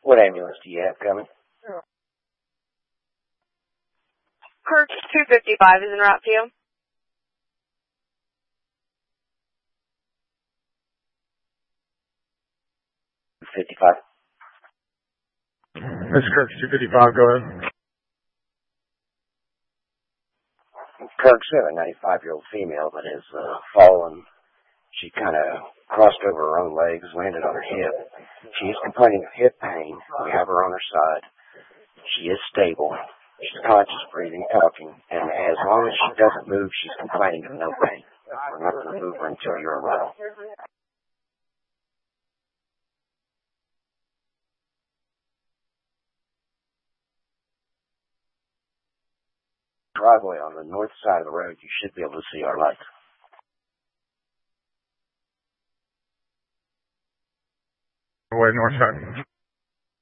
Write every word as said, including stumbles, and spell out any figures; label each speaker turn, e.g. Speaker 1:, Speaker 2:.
Speaker 1: What ambulance do you have coming?
Speaker 2: Kirk two fifty-five is en route to you.
Speaker 1: fifty-five.
Speaker 3: This is Kirk two fifty-five, go ahead.
Speaker 1: Kirk's a ninety-five-year-old female that has uh, fallen. She kind of crossed over her own legs, landed on her hip. She is complaining of hip pain. We have her on her side. She is stable. She's conscious, breathing, talking. And as long as she doesn't move, she's complaining of no pain. We're not going to move her until you're around. Driveway on the north side of the road, you should be able to see our lights.
Speaker 3: Way north side.